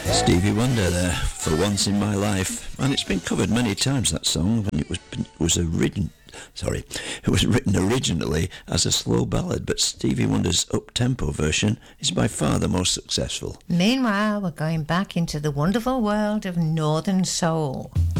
Stevie Wonder there, For Once in My Life, and it's been covered many times, that song, when it was written originally as a slow ballad, but Stevie Wonder's up-tempo version is by far the most successful. Meanwhile, we're going back into the wonderful world of Northern Soul.